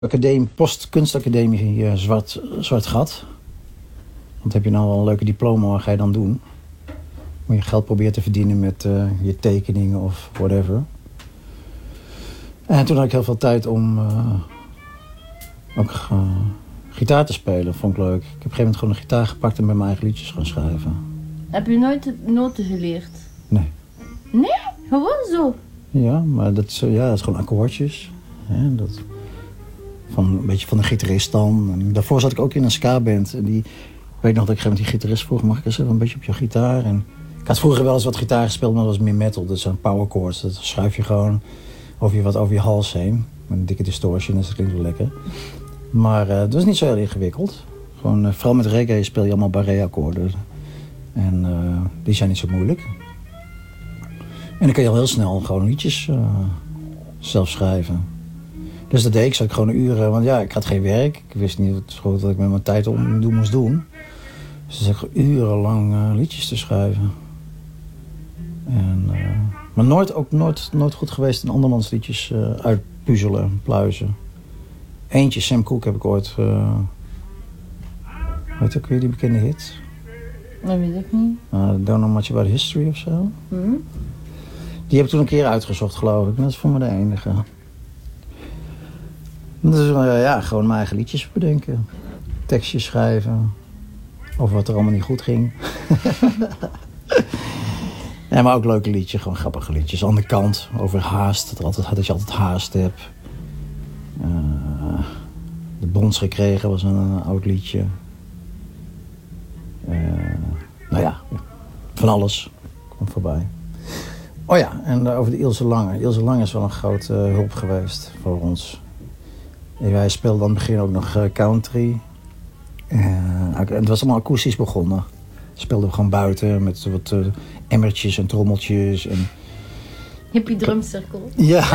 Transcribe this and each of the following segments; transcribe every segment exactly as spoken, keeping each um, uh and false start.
Academie, postkunstacademie uh, zwart, zwart gat. Want heb je nou al een leuke diploma, wat ga je dan doen? Moet je geld proberen te verdienen met uh, je tekeningen of whatever. En toen had ik heel veel tijd om uh, ook uh, gitaar te spelen. Vond ik leuk. Ik heb op een gegeven moment gewoon een gitaar gepakt en met mijn eigen liedjes gaan schrijven. Heb je nooit noten geleerd? Nee. Nee? Gewoon zo? Ja, maar dat is, ja, dat is gewoon akkoordjes. Ja, dat, van, een beetje van een gitarist dan. En daarvoor zat ik ook in een ska-band. En die, ik weet nog dat ik een die gitarist vroeg, mag ik eens even een beetje op je gitaar? En ik had vroeger wel eens wat gitaar gespeeld, maar dat was meer metal. Dat zijn power chords. Dat schuif je gewoon over je, wat over je hals heen. Met een dikke distortion, dus dat klinkt wel lekker. Maar uh, dat was niet zo heel ingewikkeld. Gewoon, uh, vooral met reggae speel je allemaal barré-akkoorden. En uh, die zijn niet zo moeilijk. En dan kan je al heel snel gewoon liedjes uh, zelf schrijven. Dus dat deed ik, zat ik gewoon een uur, want ja, ik had geen werk. Ik wist niet wat, wat ik met mijn tijd om doen moest doen. Dus dan zat ik urenlang uh, liedjes te schrijven. En, uh, maar nooit, ook nooit, nooit goed geweest in andermans liedjes uh, uitpuzzelen, pluizen. Eentje, Sam Cooke, heb ik ooit... Uh, weet je ook weer die bekende hit? Dat weet ik niet. Uh, Don't Know Much About History of zo. Mm-hmm. Die heb ik toen een keer uitgezocht, geloof ik. En dat is voor me de enige. Dus uh, ja, gewoon mijn eigen liedjes bedenken. Tekstjes schrijven. Over wat er allemaal niet goed ging. Ja, maar ook leuke liedjes, gewoon grappige liedjes. Aan de kant, over haast. Dat, er altijd, dat je altijd haast hebt. Uh, de Bons gekregen was een, een oud liedje. Uh, nou ja, van alles komt voorbij. Oh ja, en uh, over de Ilse Lange. Ilse Lange is wel een grote uh, hulp geweest voor ons. En wij speelden aan het begin ook nog uh, country. Uh, en het was allemaal akoestisch begonnen. Speelden we gewoon buiten met wat uh, emmertjes en trommeltjes. En... Hippie drumcirkel. Ja.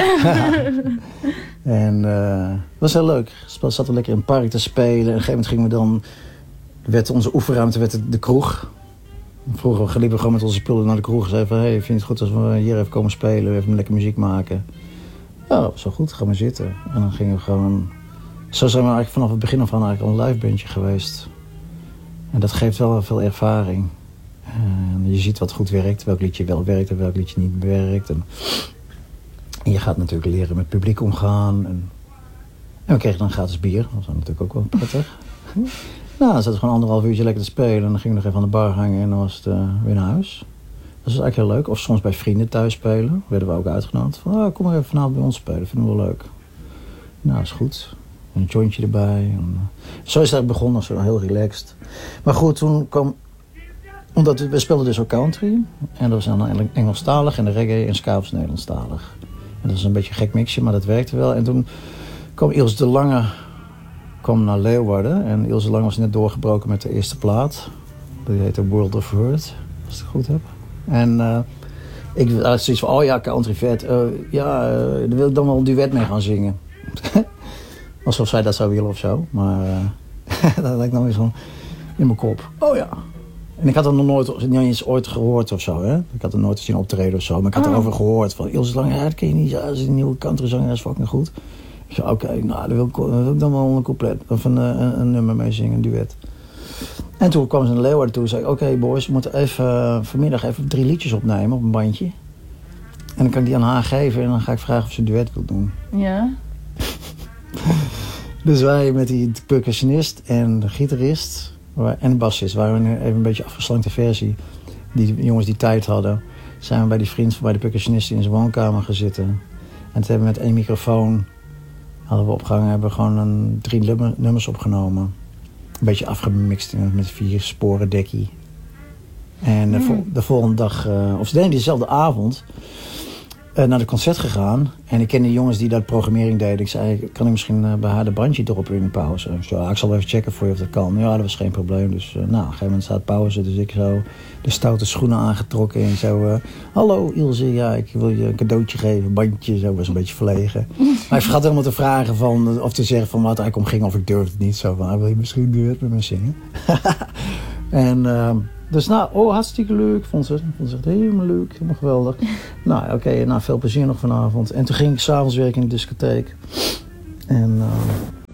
En uh, het was heel leuk. We zaten lekker in het park te spelen. En op een gegeven moment gingen we dan... werd onze oefenruimte werd de, de kroeg. Vroeger liepen we gewoon met onze spullen naar de kroeg en zeiden van... hey, vind je het goed als we hier even komen spelen, even lekker muziek maken? Ja, dat was wel goed, ga maar zitten. En dan gingen we gewoon... Zo zijn we eigenlijk vanaf het begin af aan eigenlijk een live bandje geweest. En dat geeft wel veel ervaring. En je ziet wat goed werkt, welk liedje wel werkt en welk liedje niet werkt. En, en je gaat natuurlijk leren met publiek omgaan. En, en we kregen dan gratis bier, dat was natuurlijk ook wel prettig. Nou, dan zaten we gewoon anderhalf uurtje lekker te spelen. En dan gingen we nog even aan de bar hangen en dan was het uh, weer naar huis. Dat was eigenlijk heel leuk. Of soms bij vrienden thuis spelen. Werden we ook uitgenodigd. Van, oh, kom maar even vanavond bij ons spelen. Vinden we wel leuk. Nou, is goed. Een jointje erbij. En, uh, zo is het begonnen. Zo heel relaxed. Maar goed, toen kwam... Omdat we, we speelden dus ook country. En dat was dan Engelstalig. En de reggae en ska was Nederlandstalig. En dat was een beetje een gek mixje, maar dat werkte wel. En toen kwam Ilse de Lange... kwam naar Leeuwarden en Ilse Lang was net doorgebroken met de eerste plaat. Die heette World of Hurt, als ik het goed heb. En uh, ik had zoiets van, oh ja, country vet. Uh, ja, uh, daar wil ik dan wel een duet mee gaan zingen. Alsof zij dat zou willen of zo. Maar uh, dat lijkt nog weer zo in mijn kop. Oh ja. En ik had er nog nooit, niet eens ooit gehoord of zo. Hè? Ik had er nooit zien optreden of zo. Maar ik had oh. erover gehoord. Van Ilse Lang, ja, dat ken je niet. Ja, dat is een nieuwe countryzanger, dat is fucking goed. Ik zei, oké, okay, nou, daar wil, wil ik dan wel een couplet of een, een, een nummer mee zingen, een duet. En toen kwam ze naar Leeuwarden toe en zei, oké okay, boys, we moeten even, uh, vanmiddag even drie liedjes opnemen op een bandje. En dan kan ik die aan haar geven en dan ga ik vragen of ze een duet wil doen. Ja. Dus wij met die percussionist en de gitarist en de bassist, waren we even een beetje afgeslankte versie. Die jongens die tijd hadden, zijn we bij die vriend, bij de percussionist in zijn woonkamer gaan zitten. En toen hebben we met één microfoon... hadden we opgehangen, hebben we gewoon een, drie nummers opgenomen. Een beetje afgemixt met vier sporen dekkie. En de, vol, de volgende dag, uh, of nee, diezelfde avond, uh, naar het concert gegaan. En ik ken de jongens die dat programmering deden. Ik zei, kan ik misschien uh, bij haar de bandje erop in de pauze? Zo, ah, ik zal even checken voor je of dat kan. Ja, dat was geen probleem. Dus uh, nou, op een gegeven moment staat pauze. Dus ik zo de stoute schoenen aangetrokken. En zo, uh, hallo Ilse, ja, ik wil je een cadeautje geven. Bandje, zo, was een beetje verlegen. Maar ik vergat helemaal te vragen van, of te zeggen van wat het eigenlijk om ging. Of ik durfde het niet. Zo van, ah, wil je misschien duet met me zingen? En... Uh, Dus nou, oh, hartstikke leuk. Vond ze, vond ze echt helemaal leuk, helemaal geweldig. Nou, oké, okay, nou, veel plezier nog vanavond. En toen ging ik s'avonds werken in de discotheek. En uh,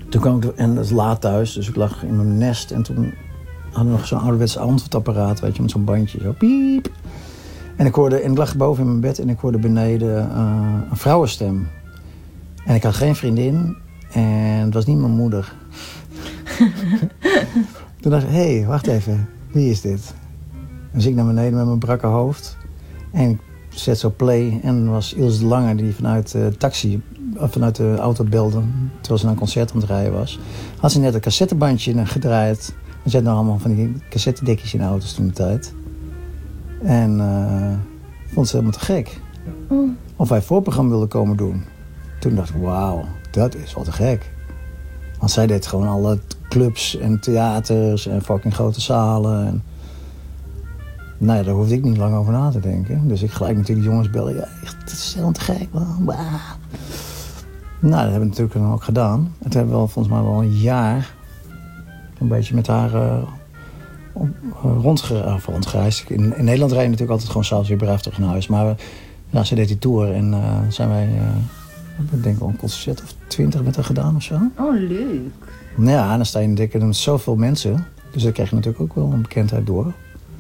Toen kwam ik, en dat is laat thuis, dus ik lag in mijn nest. En toen hadden we nog zo'n ouderwetse antwoordapparaat, weet je, met zo'n bandje. Zo piep. En ik hoorde, en ik lag boven in mijn bed en ik hoorde beneden uh, een vrouwenstem. En ik had geen vriendin en het was niet mijn moeder. Toen dacht ik, hé, hey, wacht even, wie is dit? Dan zie ik naar beneden met mijn brakke hoofd. En ik zet zo play en was Ilse de Lange die vanuit de taxi, of vanuit de auto belde, terwijl ze naar een concert aan het rijden was. Had ze net een cassettebandje gedraaid. Er zaten nog allemaal van die cassettedekjes in de auto's toen de tijd. En uh, vond ze helemaal te gek. Mm. Of wij voorprogramma wilden komen doen. Toen dacht ik, wauw, dat is wel te gek. Want zij deed gewoon alle clubs en theaters en fucking grote zalen. En... Nou ja, daar hoefde ik niet lang over na te denken. Dus ik gelijk natuurlijk die jongens bellen. Ja, echt, dat is helemaal te gek, man. Wow. Nou, dat hebben we natuurlijk dan ook gedaan. Het hebben we wel, volgens mij wel een jaar een beetje met haar uh, rondge- uh, rondgereisd. In, in Nederland rijden natuurlijk altijd gewoon s'avonds weer braaf terug naar huis. Maar we, ja, ze deed die tour en uh, zijn wij, uh, ik denk wel een concert of twintig met haar gedaan of zo. Oh, leuk. Nou ja, en dan sta je in de dikke met zoveel mensen. Dus daar krijg je natuurlijk ook wel een bekendheid door.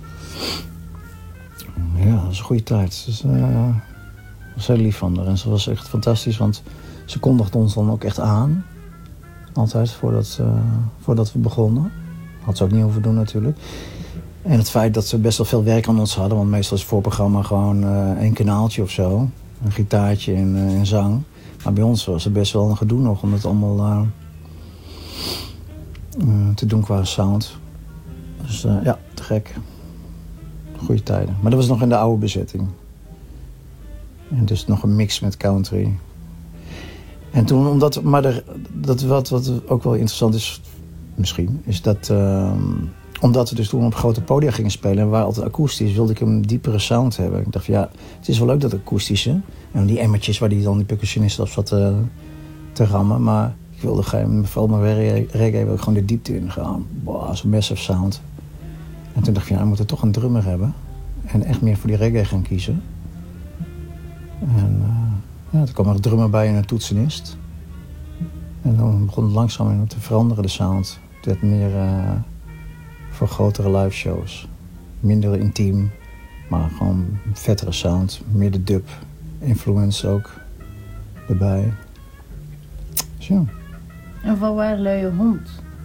Ja, dat is een goede tijd. Dus, uh, dat was heel lief van haar. En ze was echt fantastisch, want ze kondigde ons dan ook echt aan. Altijd, voordat, uh, voordat we begonnen. Had ze ook niet hoeven doen natuurlijk. En het feit dat ze best wel veel werk aan ons hadden. Want meestal is het voorprogramma gewoon uh, één kanaaltje of zo. Een gitaartje en, uh, en zang. Maar bij ons was het best wel een gedoe nog om het allemaal uh, uh, te doen qua sound. Dus uh, ja, te gek. Goeie tijden. Maar dat was nog in de oude bezetting. En dus nog een mix met country. En toen, omdat... Maar de, dat wat, wat ook wel interessant is, misschien, is dat... Uh, omdat we dus toen op grote podia gingen spelen en we waren altijd akoestisch, wilde ik een diepere sound hebben. Ik dacht van ja, het is wel leuk dat akoestische. En die emmertjes waar die dan die percussionist op zat te, te rammen. Maar ik wilde geen, vooral mijn reggae, wil ik gewoon de diepte in gaan. Boah, zo'n massive sound. En toen dacht ik, ja, we moeten toch een drummer hebben. En echt meer voor die reggae gaan kiezen. En uh, ja, toen kwam er een drummer bij en een toetsenist. En dan begon het langzaam te veranderen, de sound. Het werd meer uh, voor grotere live shows. Minder intiem, maar gewoon een vettere sound. Meer de dub influence ook erbij. Dus ja. En van waar luie hond?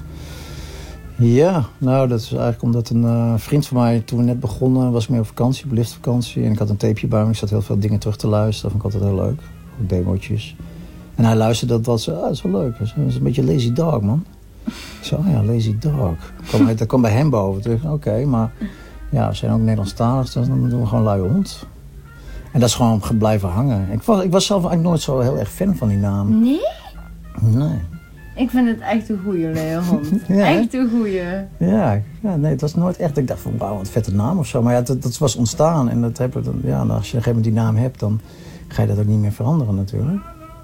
Ja, nou dat is eigenlijk omdat een uh, vriend van mij, toen we net begonnen, was ik mee op vakantie, op liftvakantie. En ik had een tapeje bij me, ik zat heel veel dingen terug te luisteren. Dat vond ik altijd heel leuk, ook demootjes. En hij luisterde dat was, ah, dat is wel leuk, dat is een beetje Lazy Dog, man. Ik zei, oh ja, Lazy Dog. Kwam, dat kwam bij hem boven. Toen dacht ik, oké, okay, maar ja, we zijn ook Nederlandstalig, dus dan doen we gewoon luie hond. En dat is gewoon blijven hangen. Ik was, ik was zelf eigenlijk nooit zo heel erg fan van die naam. Nee? Nee. Ik vind het echt een goeie luie hond. Ja, echt een goeie. Ja, ja, nee, het was nooit echt. Ik dacht van, wauw, wat een vette naam of zo. Maar ja, dat, dat was ontstaan. En dat heb, dan, ja, als je op een gegeven moment die naam hebt, dan ga je dat ook niet meer veranderen natuurlijk.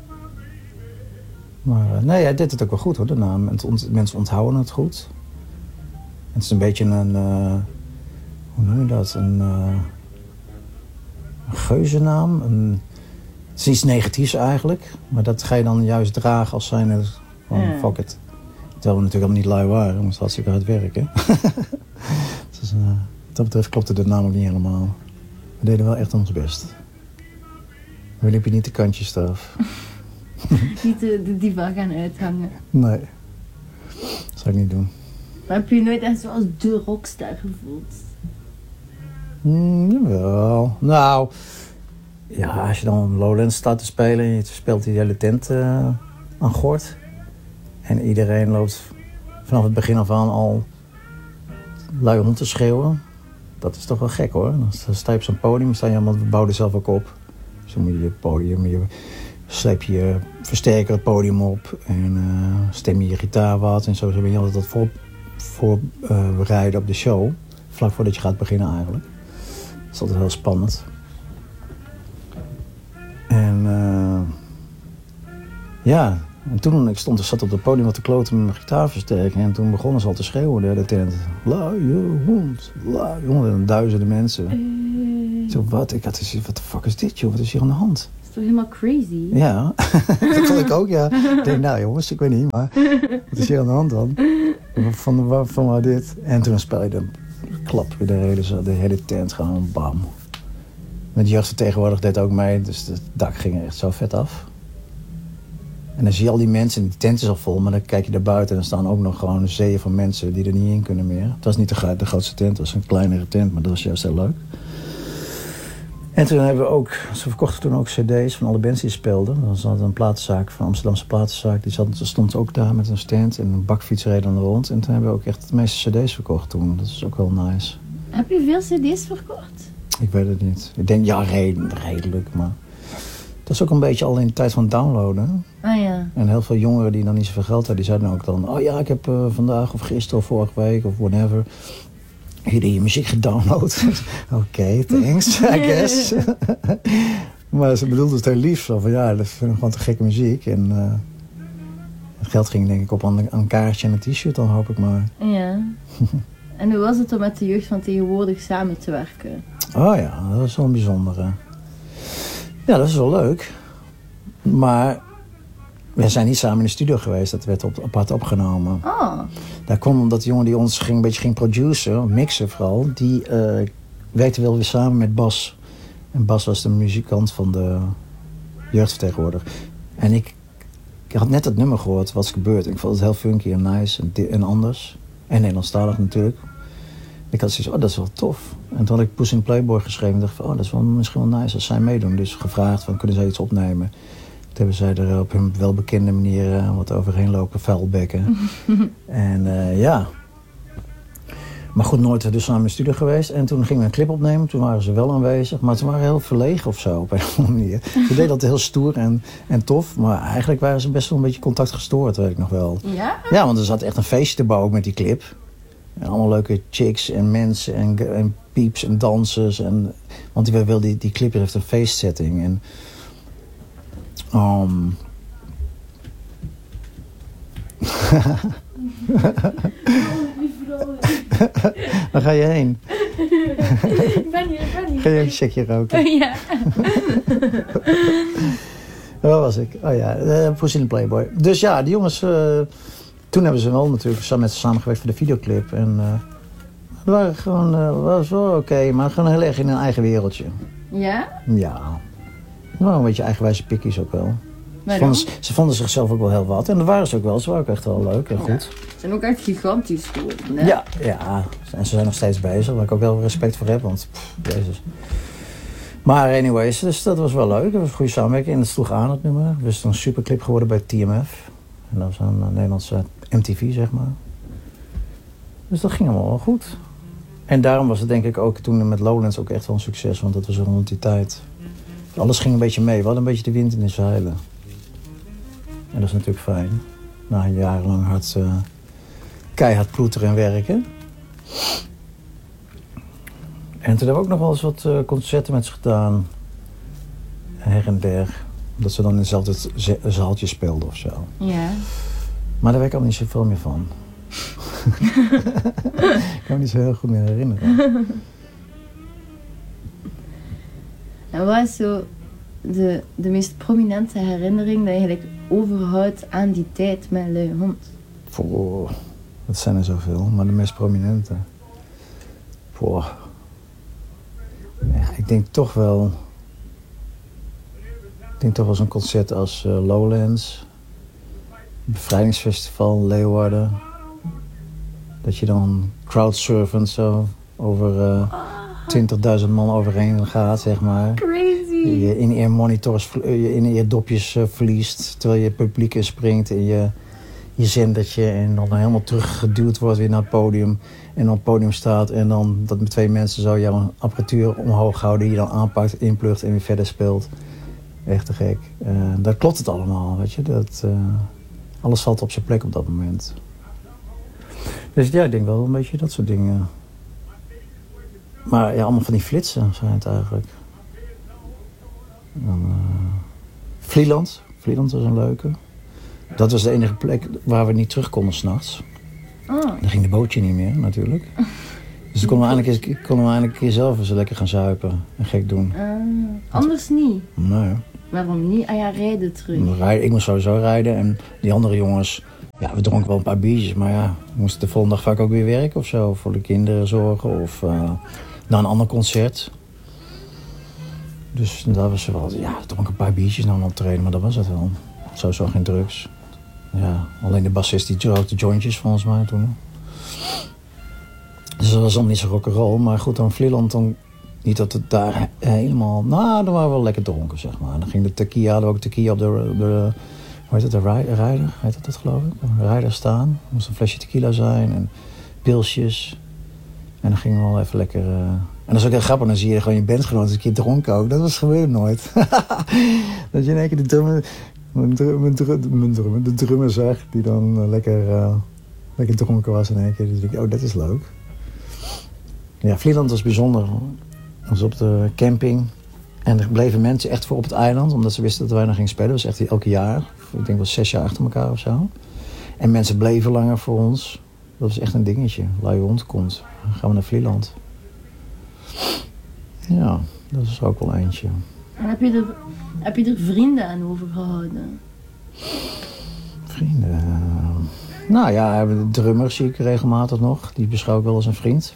Maar uh, nee, hij deed het ook wel goed hoor, de naam. En ont, mensen onthouden het goed. En het is een beetje een, uh, hoe noem je dat? Een, uh, een geuzennaam. Een, het is iets negatiefs eigenlijk. Maar dat ga je dan juist dragen als zijnde van ja. Fuck it. Terwijl we natuurlijk allemaal niet lui waren. We moesten hartstikke hard werken. Dus, uh, wat dat betreft klopte de naam ook niet helemaal. We deden wel echt ons best. We liepen niet de kantjes eraf. Niet de, de diva gaan uithangen. Nee. Dat zou ik niet doen. Maar heb je nooit echt zoals de rockstar gevoeld? Mm, jawel. Nou, ja, als je dan op Lowlands staat te spelen en je speelt die hele tent uh, aan gort. En iedereen loopt vanaf het begin af aan al lui hond te schreeuwen. Dat is toch wel gek hoor. Dan sta je op zo'n podium, sta je allemaal, we bouwden zelf ook op. Dus dan moet je je podium, je sleep je je versterker het podium op en uh, stem je je gitaar wat. En zo ben je altijd dat voor, voorbereiden uh, op de show. Vlak voordat je gaat beginnen eigenlijk. Dat is altijd heel spannend. En uh, ja, en toen ik stond, zat op het podium wat te kloten met mijn gitaarversterker. En toen begonnen ze al te schreeuwen, de hele tent. Luie hond, luie hond. En duizenden mensen. Uh, Zo, wat? Ik had gezegd, wat de fuck is dit joh? Wat is hier aan de hand? is toch helemaal crazy? Ja, dat vond ik ook, ja. Ik denk, nou jongens, ik weet niet, maar wat is hier aan de hand dan? Van, van, van waar dit? En toen speel je de klap, de hele, de hele tent gewoon bam. Met jeugdvertegenwoordig deed ook mee, dus het dak ging er echt zo vet af. En dan zie je al die mensen, en die tent is al vol, maar dan kijk je daar buiten en dan staan ook nog gewoon zeeën van mensen die er niet in kunnen meer. Het was niet de, de grootste tent, het was een kleinere tent, maar dat was juist heel leuk. En toen hebben we ook, ze verkochten toen ook cd's van alle bands die speelden. Dat was een platenzaak van Amsterdamse platenzaak, die zat, stond ook daar met een stand en een bakfiets reden er rond. En toen hebben we ook echt de meeste cd's verkocht toen, dat is ook wel nice. Heb je veel cd's verkocht? Ik weet het niet. Ik denk, ja, redelijk, maar... Dat is ook een beetje al in de tijd van downloaden. Ah ja. En heel veel jongeren die dan niet zoveel geld hadden, die zeiden ook dan... Oh ja, ik heb uh, vandaag of gisteren of vorige week of whatever... jullie je muziek gedownload. Oké, okay, thanks, I guess. Maar ze bedoelde het heel lief. Zo van ja, dat vind ik gewoon te gekke muziek. En uh, het geld ging denk ik op aan een kaartje en een t-shirt, dan hoop ik maar. Ja. En hoe was het om met de jeugd van tegenwoordig samen te werken? Oh ja, dat was wel een bijzondere. Ja, dat is wel leuk. Maar we zijn niet samen in de studio geweest. Dat werd op, apart opgenomen. Oh. Dat kwam omdat de jongen die ons ging, een beetje ging produceren, mixen vooral, die uh, werkte wel weer samen met Bas. En Bas was de muzikant van de jeugdvertegenwoordiger. En ik, ik had net het nummer gehoord, wat is gebeurd. Ik vond het heel funky en nice en, en anders. En Nederlandstalig natuurlijk. Ik had zoiets, oh, dat is wel tof. En toen had ik Puss in Playboy geschreven en dacht van, oh, dat is wel misschien wel nice als zij meedoen. Dus gevraagd van, kunnen zij iets opnemen? Toen hebben zij er op hun welbekende manier uh, wat overheen lopen, vuilbekken. En uh, ja. Maar goed, nooit dus samen in de studio geweest. En toen gingen we een clip opnemen, toen waren ze wel aanwezig. Maar ze waren heel verlegen of zo, op een of andere manier. Ze deden dat heel stoer en, en tof. Maar eigenlijk waren ze best wel een beetje contact gestoord, weet ik nog wel. Ja? Ja, want er zat echt een feestje te bouwen met die clip. En allemaal leuke chicks en mensen en, en pieps en dansers. En, want die, wil die, die clip heeft een feestsetting. En, um... Waar ga je heen? Ik ben hier, ik ben hier. Ga je een checkje roken? Ja. Waar was ik? Oh ja, uh, Puss in Playboy. Dus ja, die jongens... Uh, toen hebben ze wel natuurlijk samen met ze samengewerkt voor de videoclip. En uh, het waren gewoon, uh, was wel oké, okay, maar gewoon heel erg in een eigen wereldje. Ja? Ja. Nou, een beetje eigenwijze pikkies ook wel. Ze vonden, ze vonden zichzelf ook wel heel wat. En dat waren ze ook wel. Ze waren ook echt wel leuk en goed. Ja. Ze zijn ook echt gigantisch geworden, hè? Ja, ja. En ze zijn nog steeds bezig, waar ik ook wel respect voor heb. Want, pff, jezus. Maar anyways, dus dat was wel leuk. Dat was een goede samenwerking. En het sloeg aan, het nummer. Het is een superclip geworden bij T M F. En dat was een Nederlandse M T V, zeg maar. Dus dat ging allemaal wel goed. En daarom was het denk ik ook toen met Lowlands ook echt wel een succes. Want dat was rond die tijd. Alles ging een beetje mee. We hadden een beetje de wind in de zeilen. En dat is natuurlijk fijn. Na een jarenlang hard, uh, keihard ploeteren en werken. En toen hebben we ook nog wel eens wat uh, concerten met ze gedaan. Her en der. Dat ze dan in hetzelfde zaaltje speelden of zo. Ja. Maar daar weet ik al niet zoveel meer van. Ik kan me niet zo heel goed meer herinneren. En wat is zo de, de meest prominente herinnering dat je eigenlijk overhoudt aan die tijd met Luie Hond? Poh, dat zijn er zoveel, maar de meest prominente. Poh. Ja, ik denk toch wel... Ik denk toch wel zo'n concert als uh, Lowlands. Bevrijdingsfestival, Leeuwarden. Dat je dan crowdsurfend zo over uh, twintigduizend man overheen gaat, zeg maar. Crazy! Je in-ear monitors, je in-ear dopjes uh, verliest, terwijl je publiek springt in je, je zendertje en dan helemaal teruggeduwd wordt weer naar het podium. En op het podium staat en dan dat met twee mensen zo jouw apparatuur omhoog houden, die je dan aanpakt, inplugt en weer verder speelt. Echt te gek. Uh, daar klopt het allemaal, weet je. Dat, uh, alles valt op zijn plek op dat moment. Dus ja, ik denk wel een beetje dat soort dingen. Maar ja, allemaal van die flitsen zijn het eigenlijk. Dan, uh, Vlieland. Vlieland was een leuke. Dat was de enige plek waar we niet terug konden s'nachts. Oh. Dan ging de bootje niet meer, natuurlijk. Dus dan konden we eindelijk, eens, konden we eindelijk een keer zelf eens lekker gaan zuipen en gek doen. Uh, anders niet? Nee. Waarom niet? Ah ja, rijden terug. Rijden, ik moest sowieso rijden en die andere jongens, ja, we dronken wel een paar biertjes, maar ja, we moesten de volgende dag vaak ook weer werken of zo, voor de kinderen zorgen of uh, naar een ander concert. Dus dat was wel, ja, we dronken een paar biertjes naar een optreden, maar dat was het wel. Sowieso geen drugs. Ja, alleen de bassist die rookte jointjes volgens mij toen. Dus dat was dan niet zo rock'n'roll, maar goed, dan Vlieland, dan niet dat het daar helemaal, nou, dan waren we wel lekker dronken, zeg maar. Dan ging de tequila, hadden we ook tequila op de, op de hoe heet het, de rijder, heet dat, dat geloof ik? De rijder staan. Er moest een flesje tequila zijn en pilsjes. En dan gingen we wel even lekker, uh... en dat is ook heel grappig, dan zie je gewoon je bandgenoten een keer dronken ook. Dat was gebeurde nooit. Dat je in één keer de drummer, mijn drummer, mijn drummer, de drummer zag, die dan uh, lekker, uh, lekker dronken was in één keer. Dus ik dacht, oh, dat is leuk. Ja, Vlieland was bijzonder. Dat was op de camping. En er bleven mensen echt voor op het eiland, omdat ze wisten dat wij nog gingen spelen. Dat was echt elke jaar. Ik denk wel zes jaar achter elkaar of zo. En mensen bleven langer voor ons. Dat was echt een dingetje. Lui hond komt. Dan gaan we naar Vlieland. Ja, dat is ook wel eentje. En heb je er, heb je er vrienden aan overgehouden? Vrienden? Nou ja, de drummer zie ik regelmatig nog. Die beschouw ik wel als een vriend.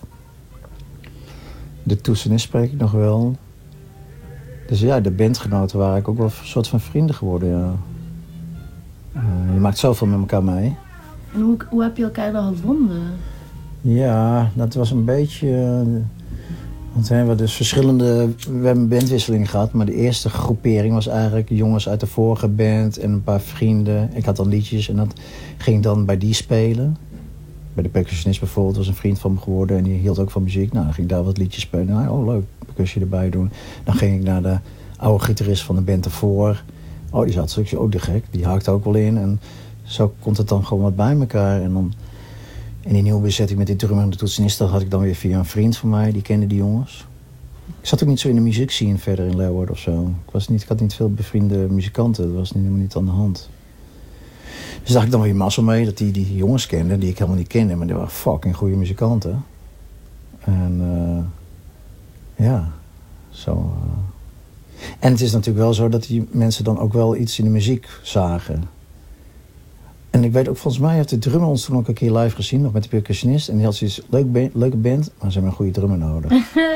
De toetsenist spreek ik nog wel. Dus ja, de bandgenoten waren ik ook wel een soort van vrienden geworden, ja. Uh, je maakt zoveel met elkaar mee. En hoe, hoe heb je elkaar dan gevonden? Ja, dat was een beetje... Uh, want we hebben dus verschillende... We hebben een bandwisseling gehad, maar de eerste groepering was eigenlijk jongens uit de vorige band en een paar vrienden. Ik had dan liedjes en dat ging dan bij die spelen. Bij de percussionist bijvoorbeeld was een vriend van me geworden en die hield ook van muziek. Nou, dan ging ik daar wat liedjes spelen. Nou, oh leuk, percussie erbij doen. Dan ging ik naar de oude gitarist van de band ervoor. Oh, die zat zo, oh de gek, die haakte ook wel in. En zo komt het dan gewoon wat bij elkaar. En dan in die nieuwe bezetting met die drummer en de toetsenist, dat had ik dan weer via een vriend van mij, die kende die jongens. Ik zat ook niet zo in de muziekscene verder in Leeuwarden of zo. Ik, was niet, ik had niet veel bevriende muzikanten, dat was niet, helemaal niet aan de hand. Dus dacht ik dan weer mazzel mee dat die, die jongens kenden, die ik helemaal niet kende, maar die waren fucking goede muzikanten. En uh, ja, zo. Uh. En het is natuurlijk wel zo dat die mensen dan ook wel iets in de muziek zagen. En ik weet ook, volgens mij heeft de drummer ons toen ook een keer live gezien, nog met de percussionist. En die had zoiets, leuk band, leuke band, maar ze hebben een goede drummer nodig.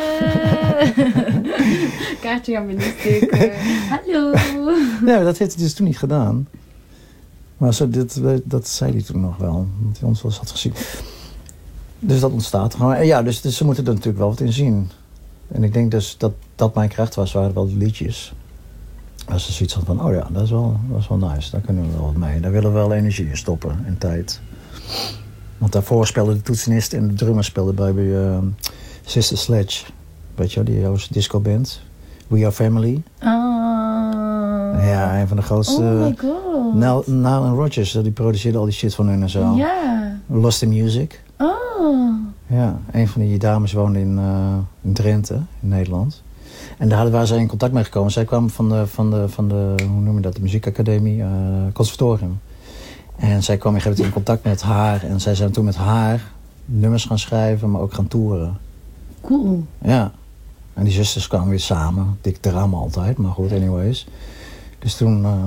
Kaartje aan me steken. Hallo. Nee, dat heeft hij dus toen niet gedaan. Maar zo, dit, dat zei hij toen nog wel, dat hij ons wel eens had gezien. Dus dat ontstaat. Ja, dus, dus ze moeten er natuurlijk wel wat in zien. En ik denk dus dat dat mijn kracht was, waren wel de liedjes. Als ze zoiets had van, oh ja, dat is, wel, dat is wel nice, daar kunnen we wel wat mee. Daar willen we wel energie in stoppen en tijd. Want daarvoor speelde de toetsenist en de drummer speelden bij, bij uh, Sister Sledge. Weet je wel, die Joodse discoband. We Are Family. Oh. Ja, een van de grootste. Oh my god. Nile, Nile en Rodgers, die produceerde al die shit van hun en zo. Ja. Lost in Music. Oh. Ja, een van die dames woonde in, uh, in Drenthe, in Nederland. En daar waren zij in contact mee gekomen. Zij kwamen van de, van de, van de hoe noem je dat, de muziekacademie, uh, conservatorium. En zij kwam in contact met haar. En zij zijn toen met haar nummers gaan schrijven, maar ook gaan toeren. Cool. Ja. En die zusters kwamen weer samen. Dik drama altijd, maar goed, anyways. Dus toen... Uh,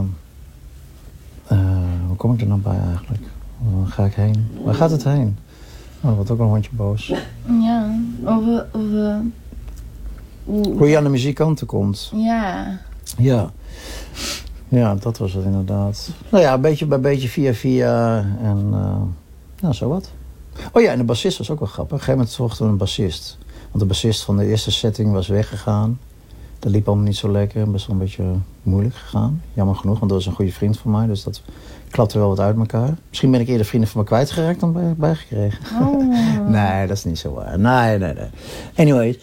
uh, hoe kom ik er nou bij eigenlijk? Waar ga ik heen? Waar gaat het heen? Oh, er wordt ook een hondje boos. Ja, over... over hoe... hoe je aan de muzikanten komt. Ja. Ja. Ja, dat was het inderdaad. Nou ja, een beetje bij beetje via via en uh, nou, zo wat. Oh ja, en de bassist was ook wel grappig. Op een gegeven moment zochten we een bassist. Want de bassist van de eerste setting was weggegaan. Dat liep allemaal niet zo lekker. Best wel een beetje moeilijk gegaan. Jammer genoeg, want dat was een goede vriend van mij. Dus dat klapte wel wat uit elkaar. Misschien ben ik eerder vrienden van me kwijtgeraakt dan bij, bijgekregen. Oh. Nee, dat is niet zo waar. Nee, nee, nee. Anyway.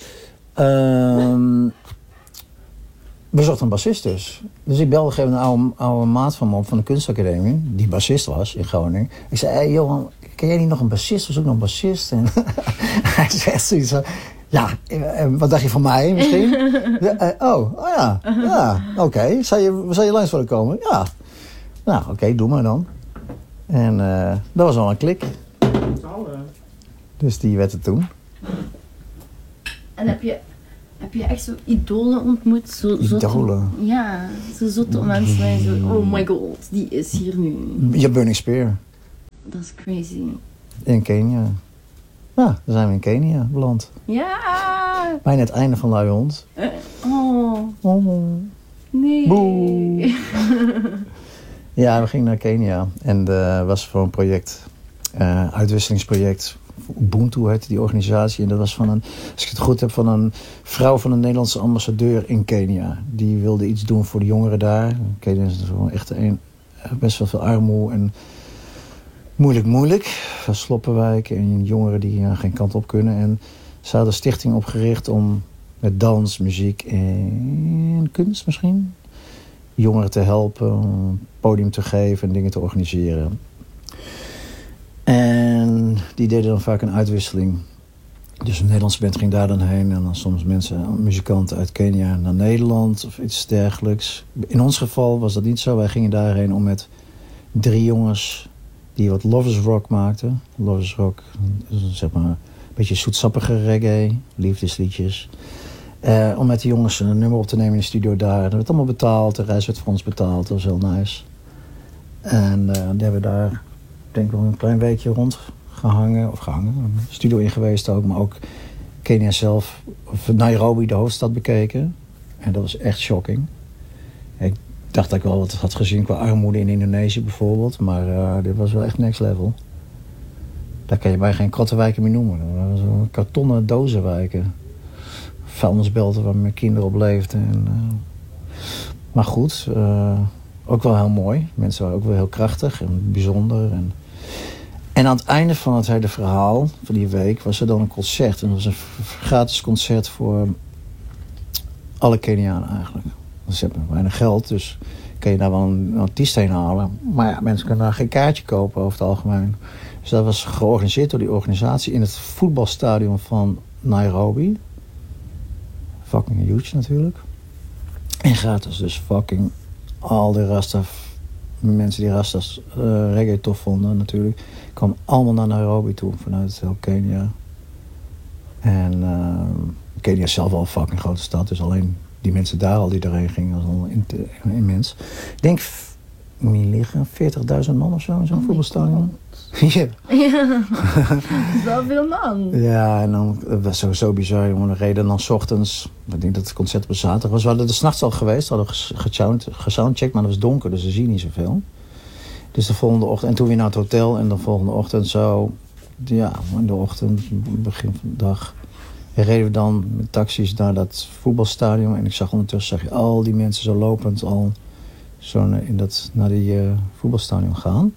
Um, we zochten een bassist dus. Dus ik belde een oude, oude maat van me op van de kunstacademie. Die bassist was in Groningen. Ik zei, hey Johan, ken jij niet nog een bassist? We zoeken nog een bassist. En hij zegt zoiets van... Ja, wat dacht je van mij misschien? Ja, uh, oh, oh ja, ja oké. Okay. Zou je, zou je langs willen komen? Ja. Nou, oké, okay, doe maar dan. En uh, dat was al een klik. Dus die werd het toen. En heb je, heb Heb je echt zo idolen ontmoet? Zo zotte- Idolen? Ja, zo zotte mensen waar je zo, oh my god, die is hier nu. Ja, Burning Spear. Dat is crazy. In Kenia. Ja, dan zijn we in Kenia beland. Ja! Bijna het einde van Luie Hond. Uh, oh, Oh. nee. Boe. Ja, we gingen naar Kenia. En dat was voor een project. Uh, uitwisselingsproject. Ubuntu heette die organisatie. En dat was van een, als ik het goed heb, van een vrouw van een Nederlandse ambassadeur in Kenia. Die wilde iets doen voor de jongeren daar. Kenia is gewoon echt een, best wel veel armoede en moeilijk, moeilijk. Van sloppenwijken en jongeren die uh, geen kant op kunnen. En ze hadden een stichting opgericht om met dans, muziek en kunst misschien jongeren te helpen, een podium te geven en dingen te organiseren. En die deden dan vaak een uitwisseling. Dus een Nederlandse band ging daar dan heen. En dan soms mensen, muzikanten uit Kenia naar Nederland of iets dergelijks. In ons geval was dat niet zo. Wij gingen daarheen om met drie jongens die wat lovers rock maakten. Lovers rock, zeg maar een beetje zoetsappige reggae, liefdesliedjes. Uh, om met die jongens een nummer op te nemen in de studio daar. Dat werd allemaal betaald, de reis werd voor ons betaald. Dat was heel nice. En uh, die hebben we daar, ik denk wel een klein weekje rondgehangen. Of gehangen, een studio in geweest ook. Maar ook Kenia zelf, of Nairobi, de hoofdstad, bekeken. En dat was echt shocking. Ik dacht dat ik wel wat had gezien qua armoede in Indonesië bijvoorbeeld. Maar uh, dit was wel echt next level. Daar kan je bij geen krottenwijken meer noemen. Dat waren zo kartonnen dozenwijken. Vuilnisbelten waar mijn kinderen op leefden. En, uh, maar goed, uh, ook wel heel mooi. Mensen waren ook wel heel krachtig en bijzonder. En, en aan het einde van het hele verhaal van die week was er dan een concert. En dat was een gratis concert voor alle Kenianen eigenlijk. Ze hebben weinig geld, dus kun je daar wel een, een artiest heen halen. Maar ja, mensen kunnen daar geen kaartje kopen over het algemeen. Dus dat was georganiseerd door die organisatie in het voetbalstadion van Nairobi. Fucking huge natuurlijk. En gratis, dus fucking al die rasta, mensen die rastas uh, reggae tof vonden natuurlijk, kwamen allemaal naar Nairobi toe vanuit heel Kenia. En uh, Kenia is zelf wel een fucking grote stad, dus alleen die mensen daar al die erheen gingen, was al immens. Ik denk, niet liggen, veertigduizend man of zo in zo'n oh voetbalstadion. Ja. Ja, dat is wel veel man. Ja, en dan dat was sowieso bizar, jongen. We reden dan 's ochtends, ik denk dat het concert op zaterdag was. We hadden er 's nachts al geweest, we hadden gesoundcheckt, maar het was donker, dus we zien niet zoveel. Dus de volgende ochtend, en toen weer naar het hotel, en de volgende ochtend zo, ja, in de ochtend, begin van de dag, reden we dan met taxis naar dat voetbalstadion. En ik zag ondertussen, zag je al die mensen zo lopend al zo in dat, naar die uh, voetbalstadion gaan.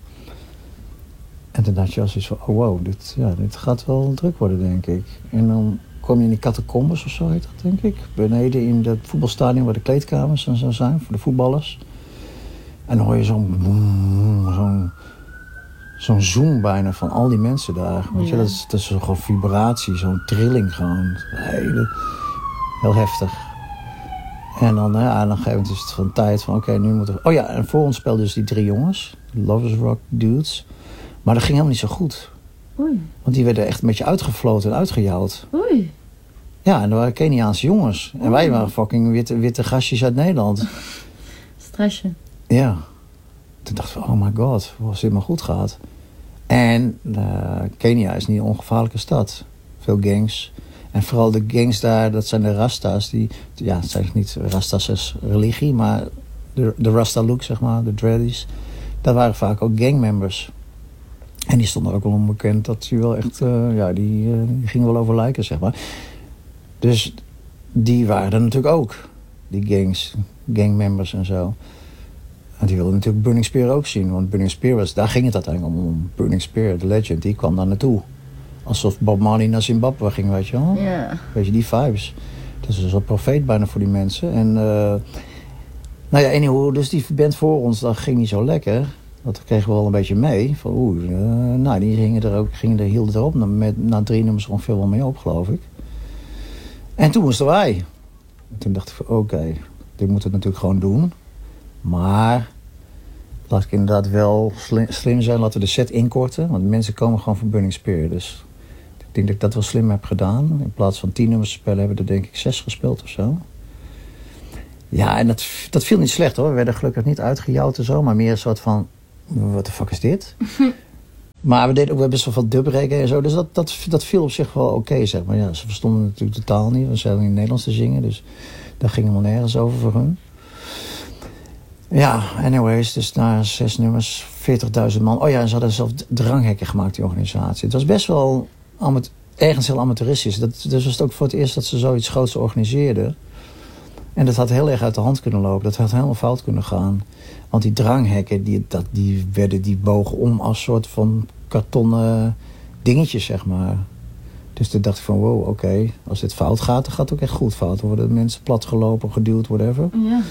En toen dacht je als iets van, oh wow, dit, ja, dit gaat wel druk worden, denk ik. En dan kom je in die catacombes of zo heet dat, denk ik. Beneden in dat voetbalstadion waar de kleedkamers en zo zijn, voor de voetballers. En dan hoor je zo'n zo'n zo'n zoom bijna van al die mensen daar. Weet je, ja. dat, is, dat is gewoon vibratie, zo'n trilling gewoon. Heel, heel heftig. En dan, ja, en dan gegeven moment is het van tijd van, oké, okay, nu moeten we... Oh ja, en voor ons speelden dus die drie jongens, Lovers Rock dudes. Maar dat ging helemaal niet zo goed. Oei. Want die werden echt een beetje uitgefloten en uitgejouwd. Oei. Ja, en dat waren Keniaanse jongens. En Oei. wij waren fucking witte, witte gastjes uit Nederland. Stressje. Ja. Toen dachten we, oh my god, als dit maar goed gaat. En uh, Kenia is niet een ongevaarlijke stad. Veel gangs. En vooral de gangs daar, dat zijn de Rasta's. Die, ja, het zijn niet Rasta's als religie, maar de, de Rasta look, zeg maar, de dreadies. Dat waren vaak ook gangmembers. En die stonden ook wel onbekend dat die wel echt, uh, ja, die, uh, die gingen wel over lijken, zeg maar. Dus die waren er natuurlijk ook. Die gangs, gangmembers en zo. En die wilden natuurlijk Burning Spear ook zien. Want Burning Spear was, daar ging het uiteindelijk om. Burning Spear, de legend, die kwam daar naartoe. Alsof Bob Marley naar Zimbabwe ging, weet je wel. Ja. Weet je, die vibes. Dus dat is een profeet bijna voor die mensen. En, uh, nou ja, anyhow, dus die band voor ons, dat ging niet zo lekker. Dat kregen we wel een beetje mee. Van, oeh, uh, nou, die gingen er ook, gingen er, hielden erop. Met, na drie nummers ongeveer wel mee op, geloof ik. En toen moesten wij. En toen dacht ik van, oké, okay, dit moeten we natuurlijk gewoon doen. Maar laat ik inderdaad wel slim, slim zijn. Laten we de set inkorten. Want mensen komen gewoon van Burning Spear. Dus denk dat ik dat wel slim heb gedaan. In plaats van tien nummers te spelen, hebben we er denk ik zes gespeeld of zo. Ja, en dat, dat viel niet slecht hoor. We werden gelukkig niet uitgejouwd en zo, maar meer een soort van, what the fuck is dit? Maar we deden ook best wel veel dubreggae en zo, dus dat, dat, dat viel op zich wel oké, okay, zeg maar. Ja, ze verstonden natuurlijk totaal niet, we zijn in het Nederlands te zingen, dus daar ging helemaal nergens over voor hun. Ja, anyways, dus na zes nummers, veertigduizend man. Oh ja, en ze hadden zelf dranghekken gemaakt, die organisatie. Het was best wel amat- ergens heel amateuristisch. Dat, dus was het ook voor het eerst dat ze zoiets groots organiseerden. En dat had heel erg uit de hand kunnen lopen. Dat had helemaal fout kunnen gaan. Want die dranghekken, die, dat, die, werden, die bogen om als soort van kartonnen dingetjes, zeg maar. Dus toen dacht ik van, wow, oké, okay, als dit fout gaat, dan gaat het ook echt goed fout. Dan worden mensen platgelopen, geduwd, whatever. Ja.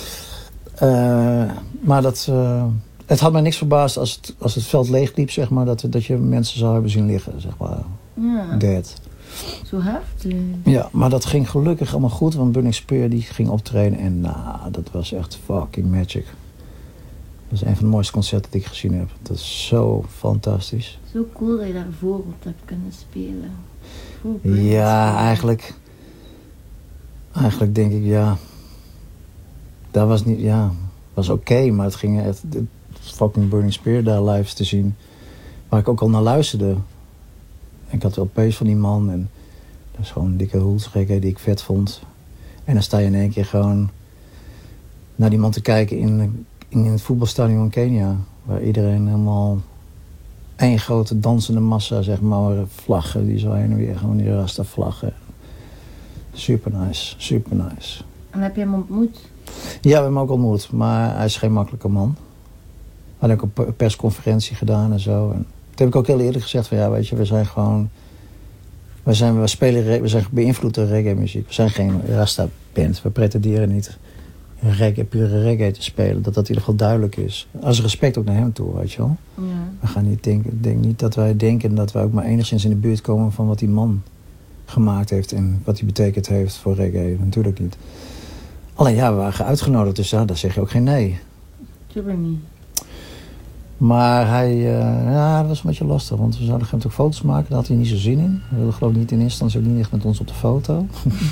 Uh, maar dat, uh, het had mij niks verbaasd als het, als het veld leeg liep, zeg maar, dat, dat je mensen zou hebben zien liggen, zeg maar. Ja. Dead. Zo heftig. Ja, maar dat ging gelukkig allemaal goed, want Burning Spear die ging optreden en nou, dat was echt fucking magic. Dat is een van de mooiste concerten die ik gezien heb. Dat is zo fantastisch. Zo cool dat je daarvoor op hebt kunnen spelen. Ja, eigenlijk, eigenlijk denk ik, ja, dat was niet, ja, was oké, okay, maar het ging echt, het fucking Burning Spear daar live te zien, waar ik ook al naar luisterde. Ik had wel pees van die man en dat is gewoon een dikke hoelsgekke die ik vet vond. En dan sta je in één keer gewoon naar die man te kijken in, in het voetbalstadion in Kenia, waar iedereen helemaal één grote dansende massa, zeg maar, vlaggen, die zo heen en weer, gewoon die rasta vlaggen. Super nice, super nice. En heb je hem ontmoet? Ja, we hebben hem ook ontmoet, maar hij is geen makkelijke man. We hadden ook een persconferentie gedaan en zo. En toen heb ik ook heel eerlijk gezegd van, ja, weet je, we zijn gewoon, we zijn, we spelen, we zijn beïnvloed door reggae muziek. We zijn geen rasta band, we pretenderen niet reggae, pure reggae te spelen. Dat dat in ieder geval duidelijk is. Als respect ook naar hem toe, weet je wel. Ja. We gaan niet denken, ik denk niet dat wij denken dat wij ook maar enigszins in de buurt komen van wat die man gemaakt heeft en wat hij betekend heeft voor reggae. Natuurlijk niet. Alleen ja, we waren uitgenodigd, dus ja, daar zeg je ook geen nee. Tuurlijk niet. Maar hij, uh, ja, dat was een beetje lastig, want we zouden hem ook foto's maken, daar had hij niet zo zin in. Hij wilde geloof ik niet in eerste instantie ook niet echt met ons op de foto.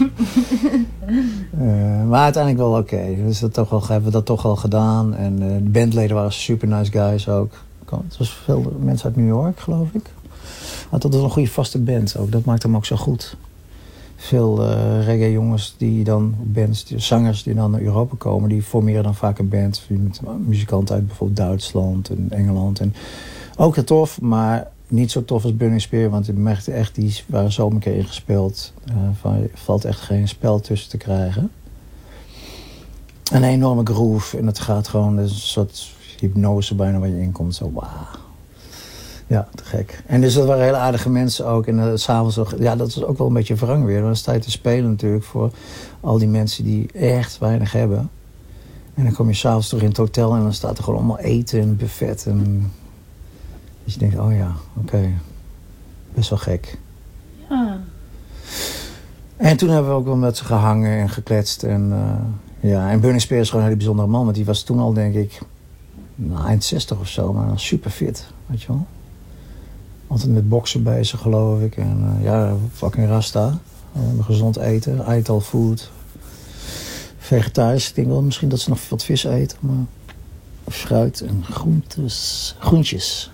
uh, maar uiteindelijk wel oké, okay. Dus dat toch wel, hebben we dat toch al gedaan. En uh, de bandleden waren super nice guys ook. Het was veel mensen uit New York, geloof ik. Had dat was een goede vaste band ook, dat maakte hem ook zo goed. Veel uh, reggae jongens die dan, bands, die, zangers die dan naar Europa komen, die formeren dan vaak een band met muzikanten uit bijvoorbeeld Duitsland en Engeland. En ook heel tof, maar niet zo tof als Burning Spear, want je merkte echt, die waren zo een keer ingespeeld. Uh, van, valt echt geen spel tussen te krijgen. Een enorme groove en het gaat gewoon, een soort hypnose bijna waar je in komt. Zo wauw. Ja, te gek. En dus dat waren hele aardige mensen ook. En uh, s'avonds ook, ja, dat is ook wel een beetje wrang weer. Dan sta je te spelen natuurlijk voor al die mensen die echt weinig hebben. En dan kom je s'avonds terug in het hotel en dan staat er gewoon allemaal eten en buffet. En dus je denkt, oh ja, oké. Okay. Best wel gek. Ja. En toen hebben we ook wel met ze gehangen en gekletst. En uh, ja, en Burning Spear is gewoon een hele bijzondere man. Want die was toen al, denk ik, nou, eind zestig of zo, maar super fit, weet je wel. Altijd met boksen bezig, geloof ik. En uh, ja, fucking rasta. Uh, gezond eten, eet al food. Vegetarisch. Ik denk wel misschien dat ze nog wat vis eten. Maar fruit en groentes. Groentjes.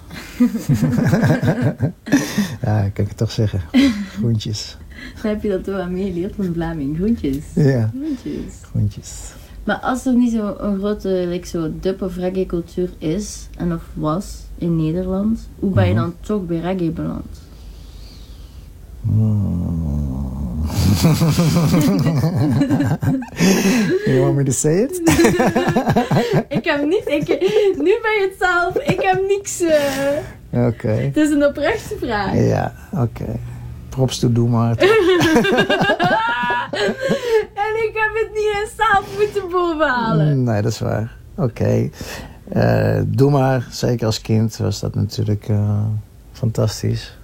Ja, kan ik het toch zeggen. Groentjes. Dan heb je dat toch aan meegeleerd van de Vlaming. Groentjes. Ja. Groentjes. Groentjes. Maar als er niet zo'n grote like zo, dub of reggae cultuur is, en of was, in Nederland, hoe ben je dan toch bij reggae beland? Mm. You want me to say it? Ik heb niet, ik, nu ben je het zelf, ik heb niks. Uh... Oké. Okay. Het is een oprechte vraag. Ja, oké. Okay. Props toe, doe maar. En ik heb het niet eens zelf moeten bovenhalen. Nee, dat is waar. Oké. Okay. Uh, doe maar. Zeker als kind was dat natuurlijk uh, fantastisch.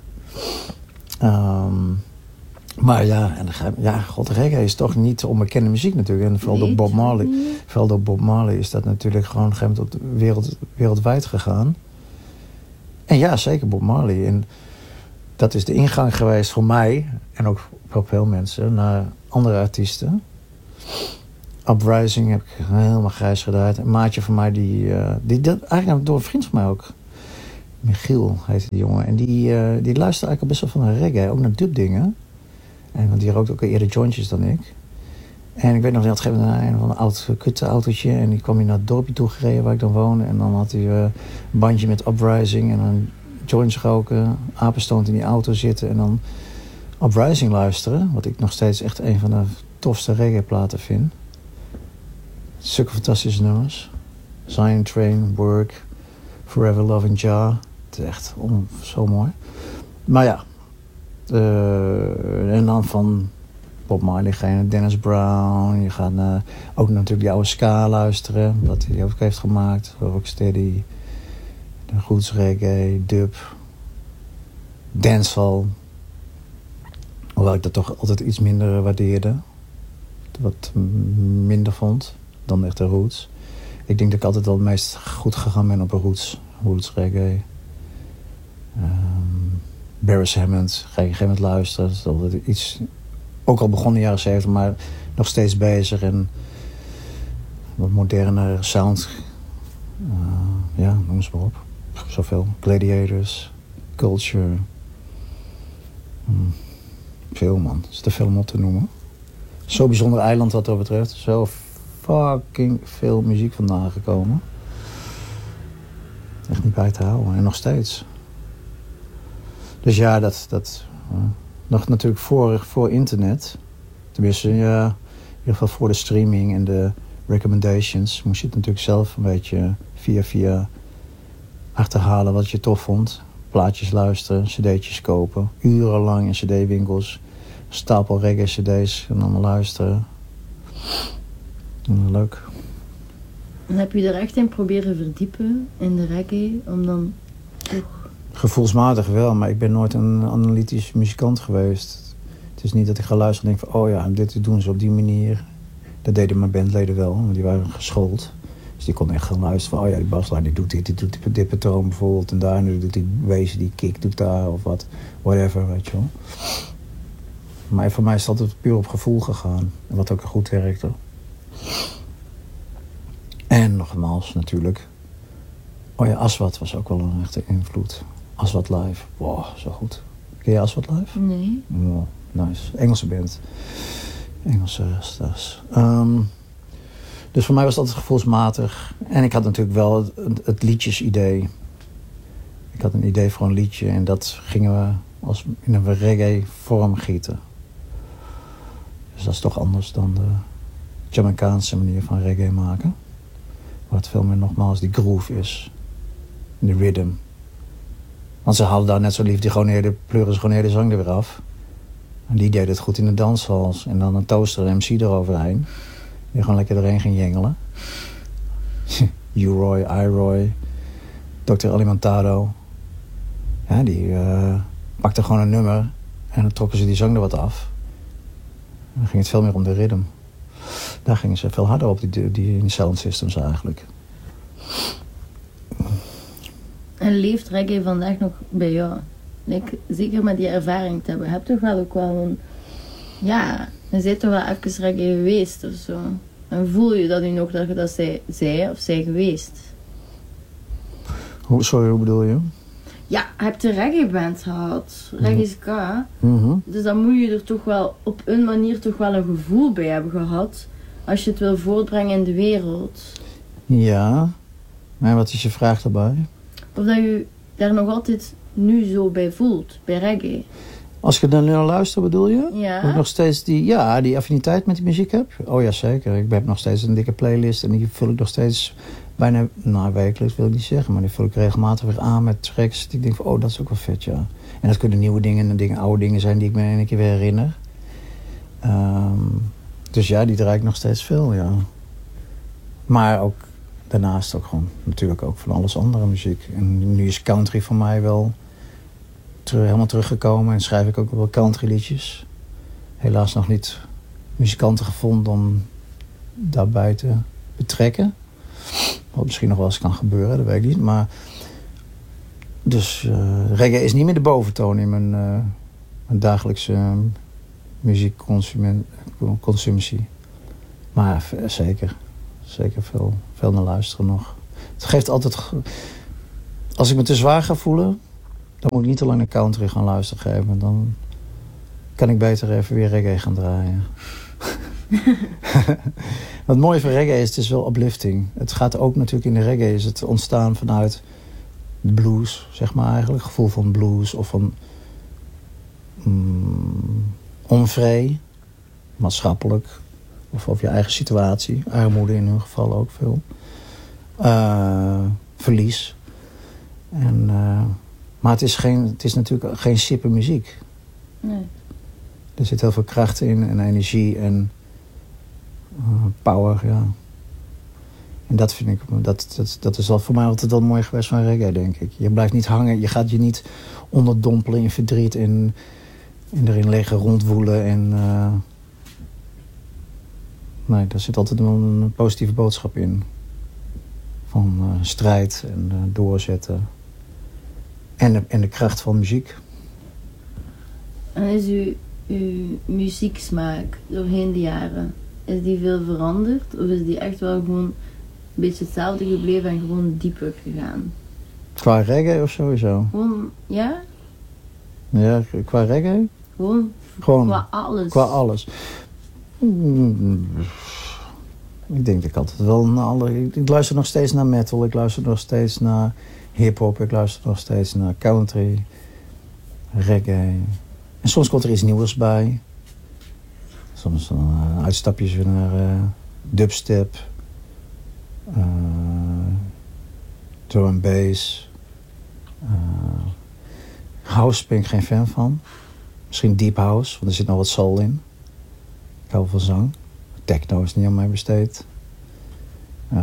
Um, maar ja, en dan, ja, god, reggae is toch niet onbekende muziek natuurlijk. En vooral door Bob Marley. Vooral door Bob Marley is dat natuurlijk gewoon op een gegeven moment op de wereld, wereldwijd gegaan. En ja, zeker Bob Marley. En dat is de ingang geweest voor mij, en ook voor veel mensen, naar andere artiesten. Uprising heb ik helemaal grijs gedraaid. Een maatje van mij, die, uh, die dat eigenlijk door een vriend van mij ook. Michiel heette die jongen. En die, uh, die luisterde eigenlijk al best wel van naar reggae, ook naar dubdingen. En want die rookt ook al eerder jointjes dan ik. En ik weet nog, hij had een, een van een oud kutte autootje. En die kwam hij naar het dorpje toe gereden waar ik dan woonde. En dan had hij uh, een bandje met Uprising en dan joints roken, apenstoond in die auto zitten en dan Uprising luisteren. Wat ik nog steeds echt een van de tofste reggae-platen vind. Zulke fantastische nummers. Zion Train, Work, Forever Loving Jah. Het is echt oh, zo mooi. Maar ja, uh, en dan van Bob Marley ga je naar Dennis Brown. Je gaat uh, ook natuurlijk die oude ska luisteren, wat hij ook heeft gemaakt. Rocksteady, de roots reggae, dub, dancehall. Hoewel ik dat toch altijd iets minder waardeerde. Wat minder vond dan echt de roots. Ik denk dat ik altijd wel het meest goed gegaan ben op een roots. Roots reggae. Um, Beres Hammond ga je op een gegeven moment luisteren. Dat is altijd iets, ook al begon in de jaren zeventig, maar nog steeds bezig. En wat moderne sound. Uh, ja, noem eens maar op. Zoveel. Gladiators. Culture. Hmm. Veel, man. Het is te veel om op te noemen. Zo'n bijzonder eiland wat dat betreft. Zo fucking veel muziek vandaan gekomen. Echt niet bij te houden. En nog steeds. Dus ja, dat... dat uh, nog natuurlijk voor, voor internet. Tenminste, ja, in ieder geval voor de streaming en de recommendations. Moest je het natuurlijk zelf een beetje via via achterhalen wat je tof vond. Plaatjes luisteren, cd'tjes kopen. Urenlang in cd-winkels. Stapel reggae-cd's en allemaal luisteren. Ja, leuk. En heb je er echt in proberen verdiepen in de reggae? Om dan toch... Gevoelsmatig wel, maar ik ben nooit een analytisch muzikant geweest. Het is niet dat ik ga luisteren en denk van... oh ja, dit doen ze op die manier. Dat deden mijn bandleden wel, want die waren geschoold. Dus die konden echt gaan luisteren van... oh ja, die baslijn die doet dit, die doet dit, dit patroon bijvoorbeeld. En daar, nu doet die wezen, die kick doet daar of wat. Whatever, weet je wel. Maar voor mij is het altijd puur op gevoel gegaan. Wat ook goed werkte. En nogmaals natuurlijk... oh ja, Aswad was ook wel een echte invloed. Aswad Live. Wow, zo goed. Ken je Aswad Live? Nee. Wow, nice. Engelse band. Engelse stars. Um, dus voor mij was het altijd gevoelsmatig. En ik had natuurlijk wel het, het liedjesidee. Ik had een idee voor een liedje. En dat gingen we als in een reggae vorm gieten. Dus dat is toch anders dan de Jamaicaanse manier van reggae maken. Waar het veel meer nogmaals die groove is. De rhythm. Want ze hadden daar net zo lief, die gewoon hele, pleuren ze gewoon hele zang er weer af. En die deed het goed in de danshalls. En dan een toaster en M C eroverheen. Die gewoon lekker erheen ging jengelen. U-Roy, I-Roy, dokter Alimentado. Ja, die uh, pakte gewoon een nummer. En dan trokken ze die zang er wat af. En dan ging het veel meer om de rhythm. Daar gingen ze veel harder op, die, die, die sound systems eigenlijk. En leeft reggae vandaag nog bij jou? Like, zeker met die ervaring te hebben. Heb je toch wel ook wel een... ja, je bent toch wel even reggae geweest of zo. En voel je dat nu nog dat je dat zij, zij of zij geweest? Hoe, sorry, hoe bedoel je? Ja, je hebt de reggae-band gehad. Reggae ska. Mm-hmm. Dus dan moet je er toch wel op een manier toch wel een gevoel bij hebben gehad. Als je het wil voortbrengen in de wereld. Ja. Maar wat is je vraag daarbij? Of dat je daar nog altijd nu zo bij voelt, bij reggae. Als ik er nu naar luister, bedoel je? Ja. Of ik nog steeds die, ja, die affiniteit met die muziek heb? Oh ja, zeker. Ik heb nog steeds een dikke playlist en die vul ik nog steeds bijna, nou wekelijks wil ik niet zeggen, maar die vul ik regelmatig weer aan met tracks. Die ik denk van, oh, dat is ook wel vet, ja. En dat kunnen nieuwe dingen en dingen, oude dingen zijn die ik me in een keer weer herinner. Um, dus ja, die draai ik nog steeds veel, ja. Maar ook daarnaast ook gewoon natuurlijk ook van alles andere muziek. En nu is country voor mij wel ter, helemaal teruggekomen en schrijf ik ook wel country liedjes. Helaas nog niet muzikanten gevonden om daarbij te betrekken. Wat misschien nog wel eens kan gebeuren, dat weet ik niet. Maar Dus uh, reggae is niet meer de boventoon in mijn, uh, mijn dagelijkse uh, muziekconsumptie. Maar uh, zeker, zeker veel, veel naar luisteren nog. Het geeft altijd... Als ik me te zwaar ga voelen, dan moet ik niet te lang naar country gaan luisteren geven. Dan kan ik beter even weer reggae gaan draaien. Wat mooi van reggae is, het is wel uplifting. Het gaat ook natuurlijk in de reggae, is het ontstaan vanuit de blues, zeg maar eigenlijk. Het gevoel van blues of van mm, onvrij, maatschappelijk. Of over je eigen situatie. Armoede in hun geval ook veel. Uh, verlies. En, uh, maar het is, geen, het is natuurlijk geen sippe muziek. Nee. Er zit heel veel kracht in en energie en uh, power, ja. En dat vind ik, dat, dat, dat is al voor mij altijd wel mooi geweest van reggae, denk ik. Je blijft niet hangen, je gaat je niet onderdompelen in verdriet en, en erin liggen rondwoelen. En, uh, nee, daar zit altijd wel een positieve boodschap in. Van uh, strijd en uh, doorzetten. En de, en de kracht van muziek. En is uw, uw muzieksmaak doorheen de jaren, is die veel veranderd? Of is die echt wel gewoon een beetje hetzelfde gebleven en gewoon dieper gegaan? Qua reggae of sowieso? Gewoon, ja? Ja, qua reggae? Gewoon, gewoon qua alles? Qua alles. Ik denk dat ik altijd wel naar alle... Ik, ik luister nog steeds naar metal, ik luister nog steeds naar hip-hop, ik luister nog steeds naar country, reggae. En soms komt er iets nieuws bij. Soms uh, uitstapjes weer naar uh, dubstep, uh, drum and bass. Uh, house ben ik geen fan van. Misschien deep house, want er zit nog wat soul in. Ik hou van zang. Techno is niet aan mij besteed. Uh,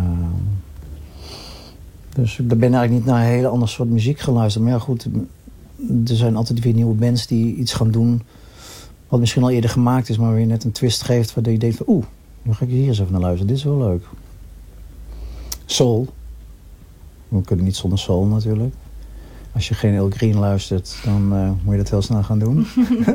dus ik ben eigenlijk niet naar een hele ander soort muziek geluisterd. Maar ja, goed, er zijn altijd weer nieuwe bands die iets gaan doen wat misschien al eerder gemaakt is, maar waar je net een twist geeft waardoor je denkt van oeh, dan ga ik hier eens even naar luisteren. Dit is wel leuk. Soul. We kunnen niet zonder soul natuurlijk. Als je geen El Green luistert, dan uh, moet je dat heel snel gaan doen.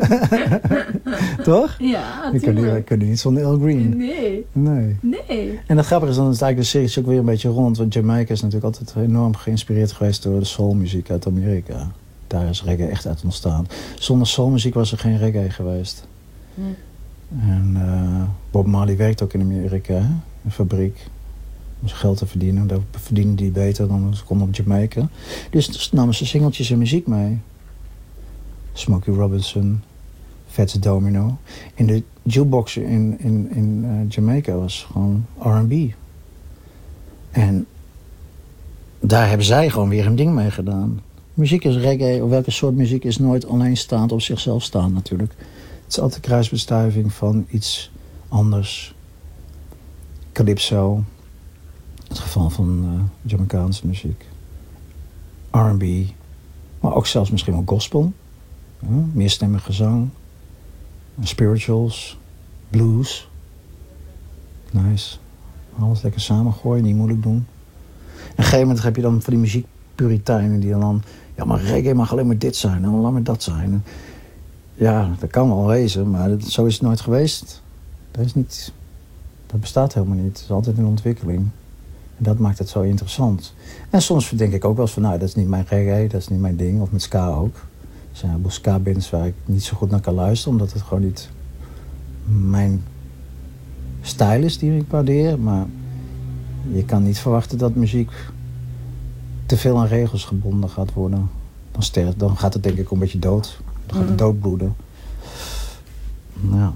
Toch? Ja, natuurlijk. We kunnen, kunnen niet zonder El Green. Nee. Nee. Nee. En dat grappige is, dan is eigenlijk de serie ook weer een beetje rond. Want Jamaica is natuurlijk altijd enorm geïnspireerd geweest door de soulmuziek uit Amerika. Daar is reggae echt uit ontstaan. Zonder soulmuziek was er geen reggae geweest. Nee. En uh, Bob Marley werkt ook in Amerika, hè? Een fabriek. Om zijn geld te verdienen. Daar verdienen die beter dan ze konden op Jamaica. Dus namen ze singeltjes en muziek mee. Smokey Robinson, Fats Domino. In de jukebox in, in, in uh, Jamaica was gewoon R en B. En daar hebben zij gewoon weer een ding mee gedaan. Muziek is reggae, of welke soort muziek is nooit alleenstaand op zichzelf staan natuurlijk. Het is altijd kruisbestuiving van iets anders. Calypso. Het geval van uh, Jamaicaanse muziek. R en B. Maar ook zelfs misschien wel gospel. Ja, meerstemmig gezang. Spirituals. Blues. Nice. Alles lekker samengooien, niet moeilijk doen. En op een gegeven moment heb je dan van die muziekpuriteinen die dan... Ja, maar reggae mag alleen maar dit zijn. En laat maar dat zijn. Ja, dat kan wel wezen. Maar dat, zo is het nooit geweest. Dat is niet... Dat bestaat helemaal niet. Het is altijd in ontwikkeling. En dat maakt het zo interessant. En soms denk ik ook wel eens van... Nou, dat is niet mijn reggae. Dat is niet mijn ding. Of met ska ook. Er zijn een heleboel ska-bands waar ik niet zo goed naar kan luisteren. Omdat het gewoon niet mijn stijl is die ik waardeer. Maar je kan niet verwachten dat muziek te veel aan regels gebonden gaat worden. Dan, sterft, dan gaat het denk ik een beetje dood. Dan gaat het doodbloeden. Ja.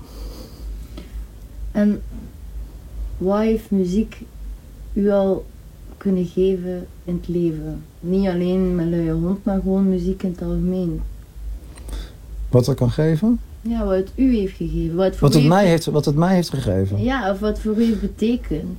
En wat heeft muziek u al kunnen geven in het leven? Niet alleen met luie hond, maar gewoon muziek in het algemeen. Wat er kan geven? Ja, wat het u heeft gegeven. Wat, voor Wat het, u mij heeft... heeft, wat het mij heeft gegeven? Ja, of wat voor u heeft betekend.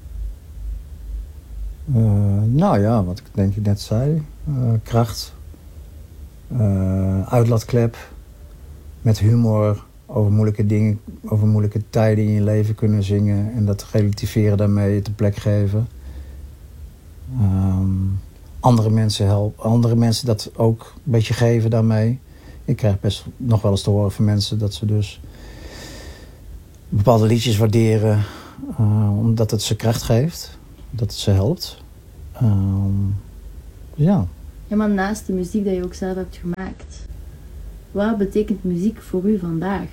Uh, nou ja, wat ik denk ik net zei. Uh, kracht. Uh, uitlaatklep. Met humor over moeilijke dingen, over moeilijke tijden in je leven kunnen zingen. En dat relativeren daarmee te plek geven. Um, andere mensen helpen. Andere mensen dat ook een beetje geven daarmee. Ik krijg best nog wel eens te horen van mensen dat ze dus bepaalde liedjes waarderen. Uh, omdat het ze kracht geeft. Dat het ze helpt. Um, ja. Ja, maar naast de muziek dat je ook zelf hebt gemaakt. Wat betekent muziek voor u vandaag?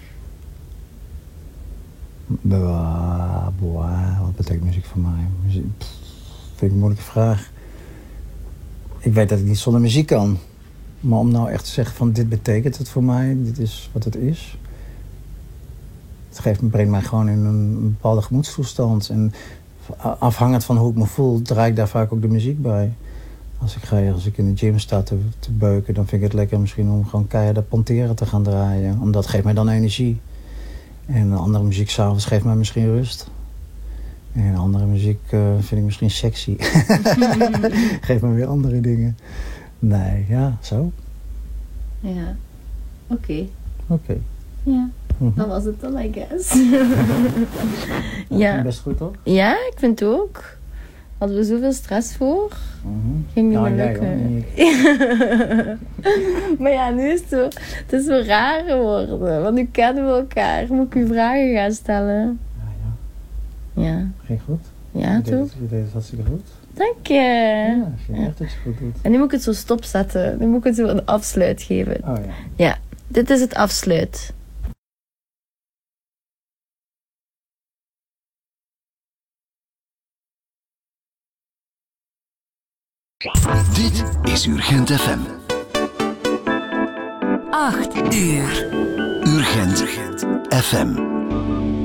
Boah, boah, wat betekent muziek voor mij? Muziek, pff, vind ik een moeilijke vraag. Ik weet dat ik niet zonder muziek kan. Maar om nou echt te zeggen van dit betekent het voor mij, dit is wat het is. Het geeft, brengt mij gewoon in een bepaalde gemoedstoestand. En afhangend van hoe ik me voel, draai ik daar vaak ook de muziek bij. Als ik, ga, als ik in de gym sta te, te beuken, dan vind ik het lekker misschien om gewoon keihard Pantera te gaan draaien. Omdat het geeft mij dan energie. En andere muziek 's avonds geeft mij misschien rust. En andere muziek uh, vind ik misschien sexy. Geeft me weer andere dingen. Nee, ja, zo. Ja, oké. Okay. Oké. Okay. Ja, mm-hmm. Dat was het dan, I guess. Ja. Ja. Best goed, toch? Ja, ik vind het ook. Hadden we zoveel stress voor. Mm-hmm. Ging niet ja, meer lukken. Ja. Maar ja, nu is het zo, het is zo raar geworden. Want nu kennen we elkaar. Moet ik u vragen gaan stellen? Ja, ja. Ja. Ging goed? Ja, je toch? Deed het, je deed het hartstikke goed. Dank je. Ja, ik vind ja. echt dat je goed doet. En nu moet ik het zo stopzetten. Nu moet ik het zo een afsluit geven. Oh ja. Ja, dit is het afsluit. Dit is Urgent F M. Acht uur. Urgent F M.